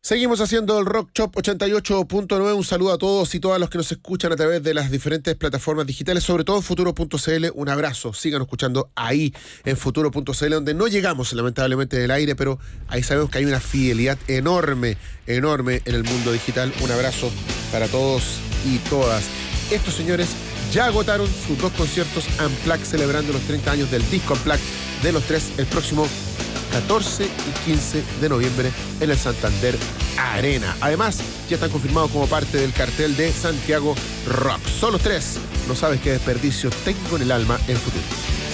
Seguimos haciendo el Rock Shop 88.9. Un saludo a todos y todas los que nos escuchan a través de las diferentes plataformas digitales, sobre todo en Futuro.cl. Un abrazo, sigan escuchando ahí en Futuro.cl, donde no llegamos lamentablemente en el aire, pero ahí sabemos que hay una fidelidad enorme en el mundo digital. Un abrazo para todos y todas. Estos señores ya agotaron sus 2 conciertos Unplugged, celebrando los 30 años del disco Unplugged de los 3 el próximo 14 y 15 de noviembre en el Santander Arena. Además, ya están confirmados como parte del cartel de Santiago Rock. Son los 3. No sabes qué desperdicio tengo en el alma en Futuro.